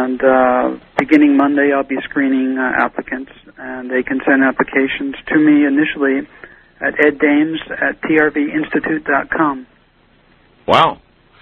And beginning Monday, I'll be screening applicants, and they can send applications to me initially at eddames@trvinstitute.com. Wow.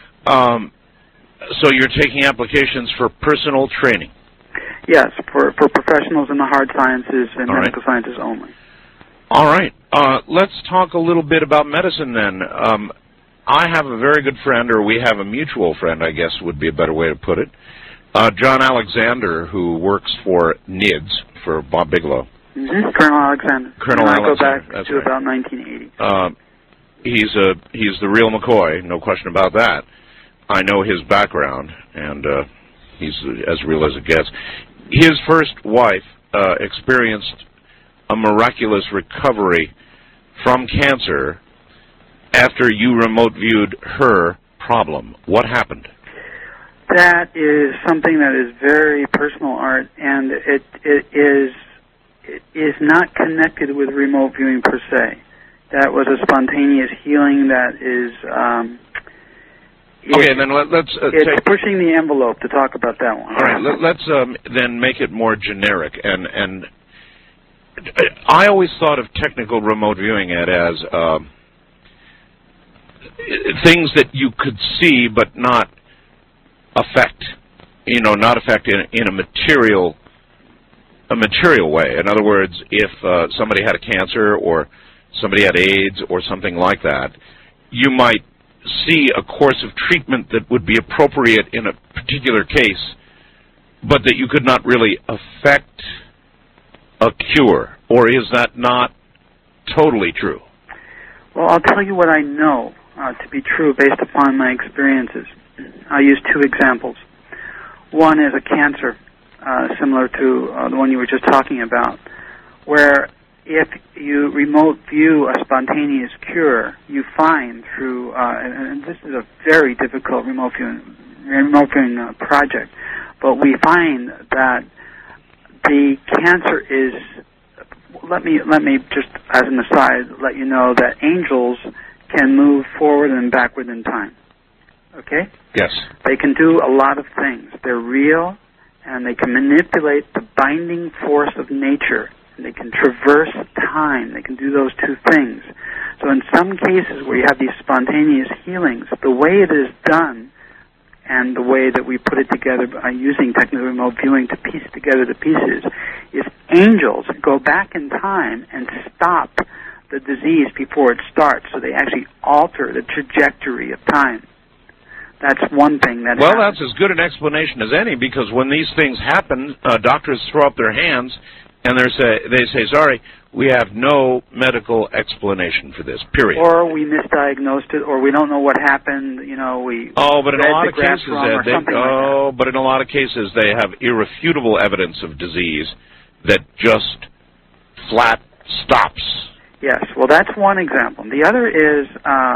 So you're taking applications for personal training? Yes, for professionals in the hard sciences and medical sciences only. All right. Let's talk a little bit about medicine then. I have a very good friend, or we have a mutual friend, I guess would be a better way to put it, John Alexander, who works for NIDS, for Bob Bigelow. Mm-hmm. Colonel Alexander. Colonel Alexander. I go back to about 1980. He's the real McCoy, no question about that. I know his background, and he's as real as it gets. His first wife experienced a miraculous recovery from cancer after you remote viewed her problem. What happened? That is something that is very personal, Art, and it is not connected with remote viewing per se. That was a spontaneous healing that is... okay, then let's... it's pushing the envelope to talk about that one. All right, let's then make it more generic. And I always thought of technical remote viewing as things that you could see but not affect, not affect in a material way. In other words, if somebody had a cancer or somebody had AIDS or something like that, you might see a course of treatment that would be appropriate in a particular case, but that you could not really affect a cure. Or is that not totally true? Well, I'll tell you what I know to be true based upon my experiences. I'll use two examples. One is a cancer, similar to the one you were just talking about, where if you remote view a spontaneous cure, you find through, and this is a very difficult remote viewing project, but we find that the cancer is, let me just as an aside let you know that angels can move forward and backward in time. Okay? Yes. They can do a lot of things. They're real, and they can manipulate the binding force of nature. And they can traverse time. They can do those two things. So in some cases where you have these spontaneous healings, the way it is done and the way that we put it together by using technical remote viewing to piece together the pieces is angels go back in time and stop the disease before it starts. So they actually alter the trajectory of time. That's one thing that happens. That's as good an explanation as any, because when these things happen, doctors throw up their hands and they say, sorry, we have no medical explanation for this, period. Or we misdiagnosed it, or we don't know what happened, but in a lot of cases, but in a lot of cases they have irrefutable evidence of disease that just flat stops. Yes, well, that's one example. The other is,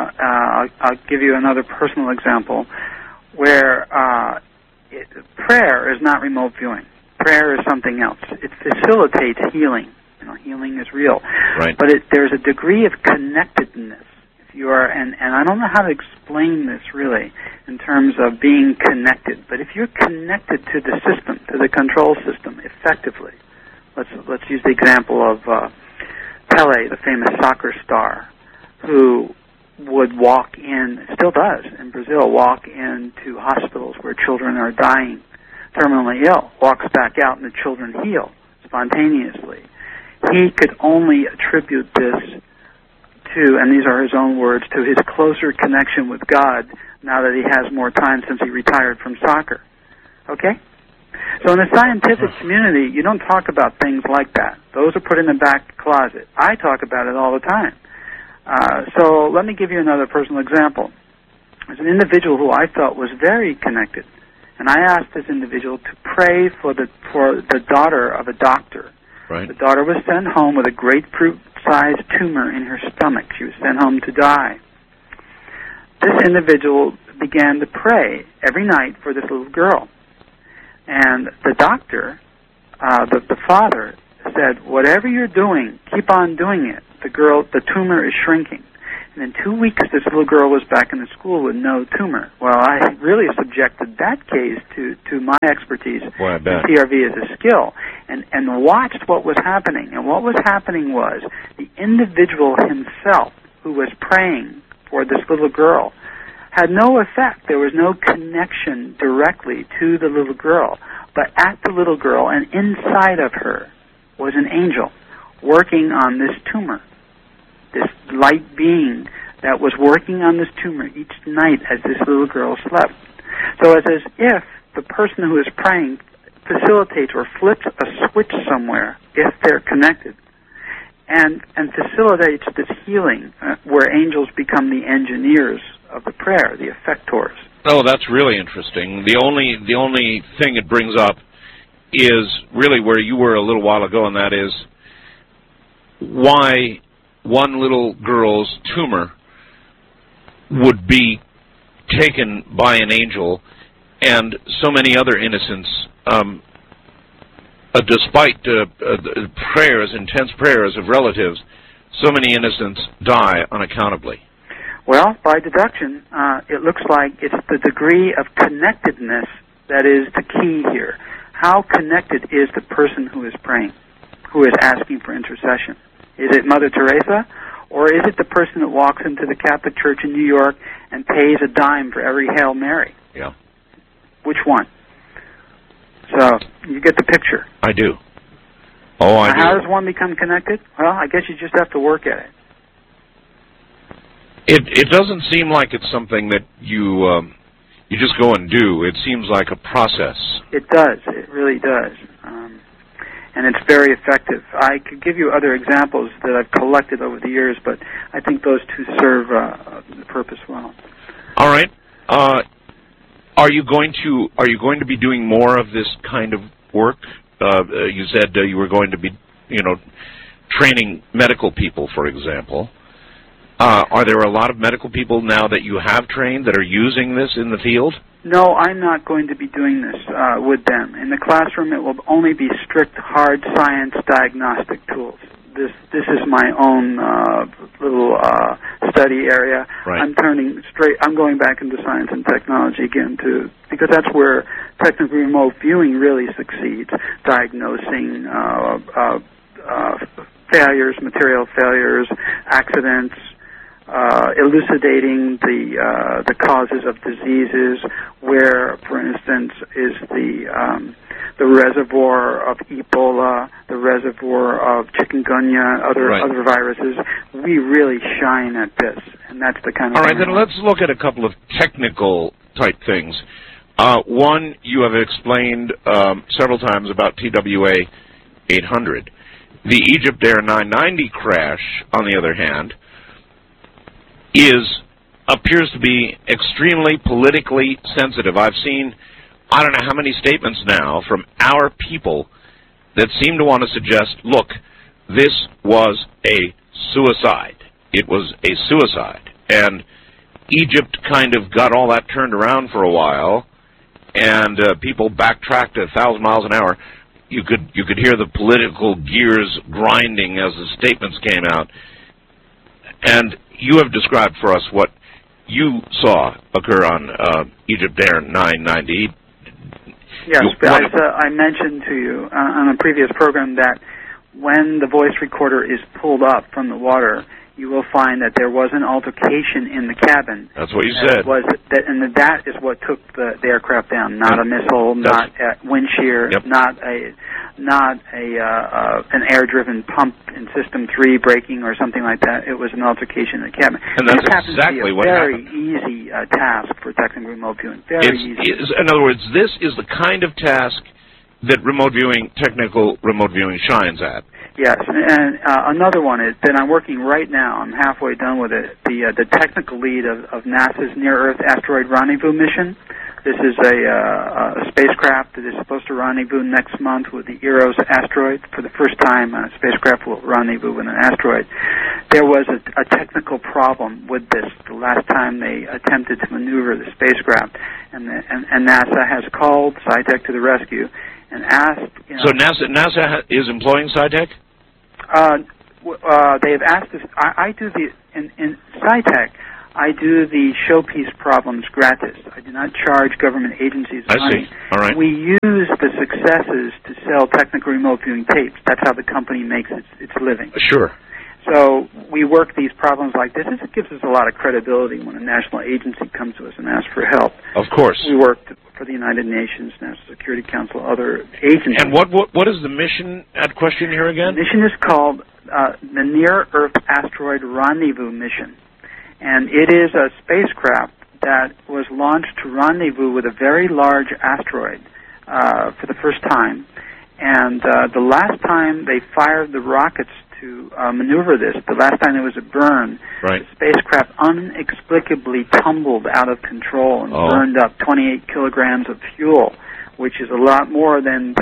I'll give you another personal example, where prayer is not remote viewing. Prayer is something else. It facilitates healing. Healing is real. Right. But there's a degree of connectedness. If you are, and I don't know how to explain this really in terms of being connected, but if you're connected to the system, to the control system, effectively, let's use the example of Pelé, the famous soccer star, who would walk in, still does in Brazil, walk into hospitals where children are dying, terminally ill, walks back out and the children heal spontaneously. He could only attribute this to, and these are his own words, to his closer connection with God now that he has more time since he retired from soccer. Okay? So in the scientific community, you don't talk about things like that. Those are put in the back closet. I talk about it all the time. So let me give you another personal example. There's an individual who I thought was very connected, and I asked this individual to pray for the daughter of a doctor. Right. The daughter was sent home with a grapefruit-sized tumor in her stomach. She was sent home to die. This individual began to pray every night for this little girl. And the doctor, the father, said, whatever you're doing, keep on doing it. The tumor is shrinking. And in 2 weeks, this little girl was back in the school with no tumor. Well, I really subjected that case to my expertise. Boy, I bet. PRV is a skill, and watched what was happening. And what was happening was the individual himself who was praying for this little girl had no effect. There was no connection directly to the little girl. But at the little girl and inside of her was an angel working on this tumor, this light being that was working on this tumor each night as this little girl slept. So it's as if the person who is praying facilitates or flips a switch somewhere, if they're connected, and facilitates this healing where angels become the engineers of the prayer, the effectors. Oh, that's really interesting. The only thing it brings up is really where you were a little while ago, and that is why one little girl's tumor would be taken by an angel, and so many other innocents, despite prayers, intense prayers of relatives, so many innocents die unaccountably. Well, by deduction, it looks like it's the degree of connectedness that is the key here. How connected is the person who is praying, who is asking for intercession? Is it Mother Teresa, or is it the person that walks into the Catholic Church in New York and pays a dime for every Hail Mary? Yeah. Which one? So you get the picture. I do. Oh, I do. How does one become connected? Well, I guess you just have to work at it. It doesn't seem like it's something that you just go and do. It seems like a process. It does. It really does. And it's very effective. I could give you other examples that I've collected over the years, but I think those two serve the purpose well. All right. Are you going to be doing more of this kind of work? You said you were going to be, training medical people, for example. Are there a lot of medical people now that you have trained that are using this in the field? No, I'm not going to be doing this with them. In the classroom, it will only be strict hard science diagnostic tools. This is my own little study area. Right. I'm going back into science and technology again because that's where technical remote viewing really succeeds. Diagnosing failures, material failures, accidents, elucidating the causes of diseases, where, for instance, is the reservoir of Ebola, the reservoir of chikungunya, other viruses. We really shine at this, and that's the kind of. All right, then let's look at a couple of technical type things. One, you have explained several times about TWA 800. The Egyptair 990 crash, on the other hand, appears to be extremely politically sensitive. I've seen, I don't know how many statements now from our people that seem to want to suggest, look, this was a suicide. It was a suicide. And Egypt kind of got all that turned around for a while, and people backtracked at 1,000 miles an hour. You could hear the political gears grinding as the statements came out. And you have described for us what you saw occur on Egyptair 990. Yes, I mentioned to you on a previous program that when the voice recorder is pulled up from the water, you will find that there was an altercation in the cabin. That's what you said. That is what took the aircraft down. Not a missile, not a wind shear, not an air-driven pump in System 3 breaking or something like that. It was an altercation in the cabin. And that's exactly what happened. Very easy task for technical remote viewing. Very easy. In other words, this is the kind of task that technical remote viewing shines at. Yes, and another one is that I'm working right now. I'm halfway done with it. The technical lead of NASA's Near-Earth Asteroid Rendezvous mission. This is a spacecraft that is supposed to rendezvous next month with the Eros asteroid. For the first time, a spacecraft will rendezvous with an asteroid. There was a technical problem with this the last time they attempted to maneuver the spacecraft, and NASA has called SciTech to the rescue and asked. So NASA is employing SciTech? they've asked us. I do in SciTech. I do the showpiece problems gratis. I do not charge government agencies money. I see. All right. We use the successes to sell technical remote viewing tapes. That's how the company makes its living. Sure. So we work these problems like this. It gives us a lot of credibility when a national agency comes to us and asks for help. Of course. We work for the United Nations, National Security Council, other agencies. And what is the mission at question here again? The mission is called the Near Earth Asteroid Rendezvous Mission. And it is a spacecraft that was launched to rendezvous with a very large asteroid for the first time. And the last time they fired the rockets to maneuver this, the last time there was a burn, right, the spacecraft inexplicably tumbled out of control and burned up 28 kilograms of fuel, which is a lot more than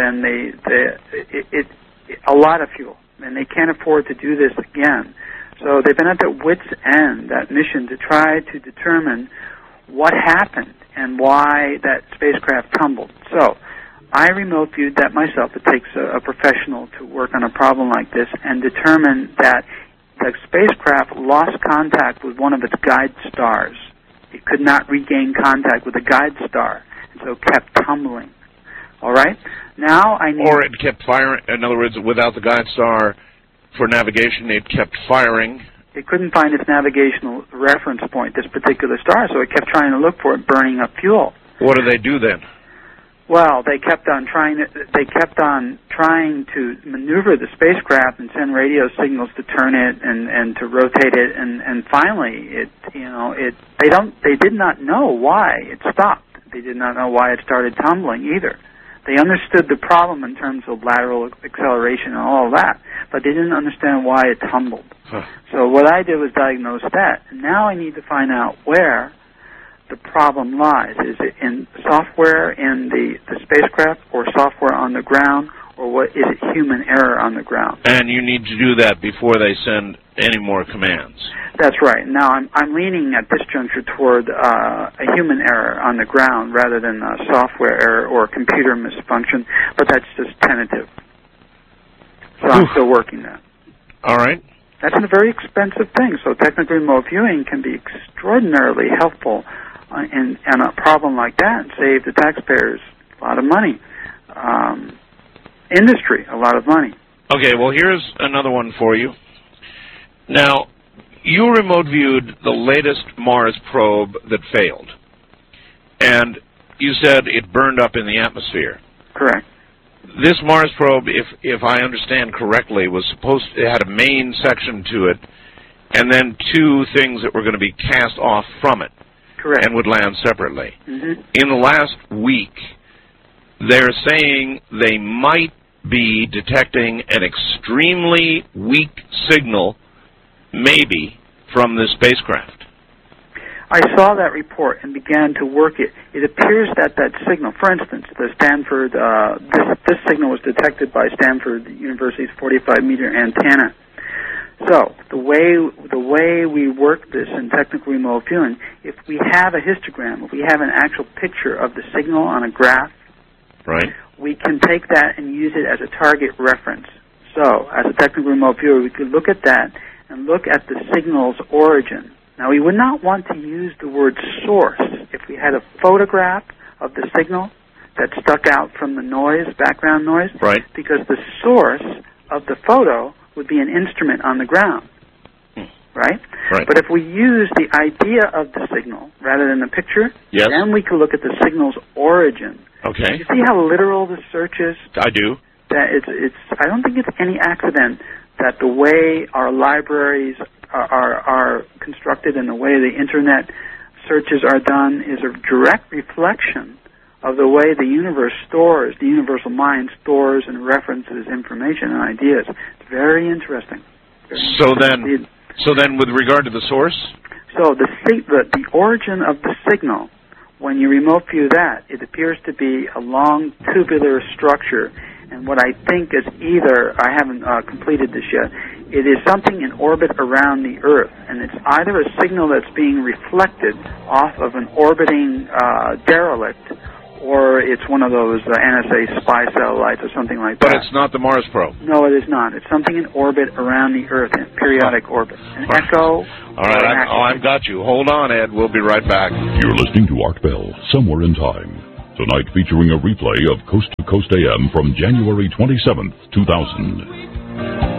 a lot of fuel. And they can't afford to do this again. So they've been at their wits' end, that mission, to try to determine what happened and why that spacecraft tumbled. So I remote viewed that myself. It takes a professional to work on a problem like this and determine that the spacecraft lost contact with one of its guide stars. It could not regain contact with the guide star, and so kept tumbling. All right? Now I need... Or it kept firing. In other words, without the guide star for navigation, it kept firing. It couldn't find its navigational reference point, this particular star, so it kept trying to look for it, burning up fuel. What do they do then? Well, they kept on trying to maneuver the spacecraft and send radio signals to turn it and to rotate it, and finally they did not know why it stopped. They did not know why it started tumbling either. They understood the problem in terms of lateral acceleration and all of that, but they didn't understand why it tumbled. Huh. So what I did was diagnose that. And now I need to find out where the problem lies. Is it in software in the spacecraft, or software on the ground, or what is it human error on the ground? And you need to do that before they send any more commands. That's right. Now I'm leaning at this juncture toward a human error on the ground rather than a software error or computer misfunction, but that's just tentative. So I'm still working that. All right. That's a very expensive thing, so technical remote viewing can be extraordinarily helpful in a problem like that and save the taxpayers a lot of money. Industry, a lot of money. Okay, well, here's another one for you. Now, you remote viewed the latest Mars probe that failed, and you said it burned up in the atmosphere. Correct. This Mars probe, if I understand correctly, it had a main section to it, and then two things that were going to be cast off from it. Correct. And would land separately. Mm-hmm. In the last week, they're saying they might be detecting an extremely weak signal, maybe, from this spacecraft. I saw that report and began to work it. It appears that signal, for instance, the Stanford, this signal was detected by Stanford University's 45-meter antenna. So the way we work this in technical remote viewing, if we have a histogram, if we have an actual picture of the signal on a graph, right, we can take that and use it as a target reference. So as a technical remote viewer, we could look at that and look at the signal's origin. Now, we would not want to use the word source if we had a photograph of the signal that stuck out from the noise, background noise, right, because the source of the photo would be an instrument on the ground, right? Right. But if we use the idea of the signal rather than the picture, yes, then we can look at the signal's origin. Okay. You see how literal the search is? I do. That I don't think it's any accident that the way our libraries are constructed and the way the Internet searches are done is a direct reflection of the way the universe stores, the universal mind stores and references information and ideas. It's very interesting. So then, with regard to the source? So the origin of the signal, when you remote view that, it appears to be a long tubular structure. And what I think is either, I haven't completed this yet, it is something in orbit around the Earth. And it's either a signal that's being reflected off of an orbiting derelict, or it's one of those NSA spy satellites or something like that. But it's not the Mars probe. No, it is not. It's something in orbit around the Earth, in periodic orbit. An echo. All right, I've got you. Hold on, Ed. We'll be right back. You're listening to Art Bell, Somewhere in Time. Tonight featuring a replay of Coast to Coast AM from January 27th, 2000.